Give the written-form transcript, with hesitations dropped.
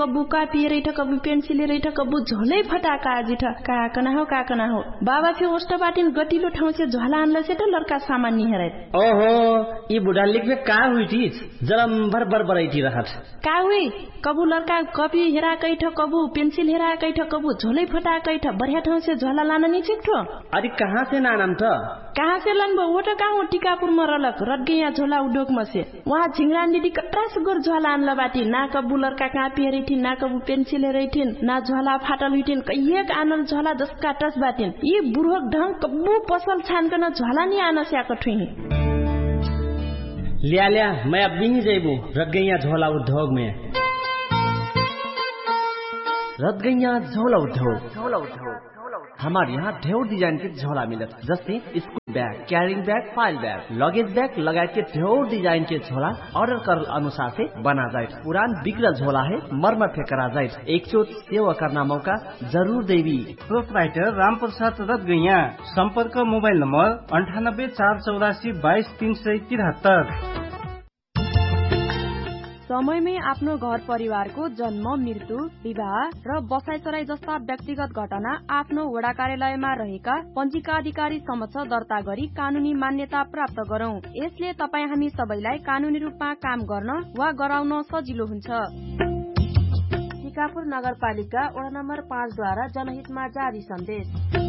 कबू कापी रही था, कबू पेंसिल रही था, कबू झोलै फटाका आजिठ काकना हो बाबा फिर ओष्ट बाटिन गतिलो ठाउँ से झोला आनला से त लड़का सामान नि हेरै ओहो ई बुढा लेखमे का हुई थी जरम भर बरैठी रहत का हुई कबू लड़का कॉपी हेरा कैठ, कबू पेंसिल हेरा कैठ, कबू झोलै फटा कैठ बढ़िया ठाउँ से झोला लाना नि छिक्ठो। अरे कहाँ से नानम त कहाँ से लनबो वो त कहाँ टिकापुर में रलक रटगैया झोला उद्योग में से वहाँ झिंगरा दीदी कट्रास गोर झोला आनला बाटी ना कबू लड़का कापी हेरै थिन, ना कबू पेंसिल हेरै थिन, ना झोला फाटल हुई थिन, कहिएक आनल झोला जसका टस बाटिन यी बुढ़ोक ढंग कबू पसल छानकन झोला नि आना स्याक ठुही लिया मैं अब भी जैबू रटगैया झोला उद्योग में। रटगैया झोला उद्योग हमारे यहाँ ढेर डिजाइन के झोला मिलत जैसे school bag, carrying bag, file bag, luggage bag लगायत के ढेर डिजाइन के झोला ऑर्डर कर अनुसार से बना जाए। पुरान बिगड़ा झोला है मरम्मत करा जाए। एक चोट सेवा करना मौका जरूर देवी। प्रोपराइटर रामप्रसाद रटगैया। संपर्क मोबाइल नंबर 9848422373। समयमै आफ्नो घर परिवारको जन्म, मृत्यु, विवाह र बसाइचराई जस्ता व्यक्तिगत घटना आफ्नो वडा कार्यालयमा रहेका पञ्जीकाधिकारी समक्ष दर्ता गरी कानूनी मान्यता प्राप्त गरौं। यसले तपाई हामी सबैलाई कानूनी रूपमा काम गर्न वा गराउन सजिलो हुन्छ। टिकापुर नगरपालिका वडा नम्बर 5 द्वारा जनहितमा जारी सन्देश।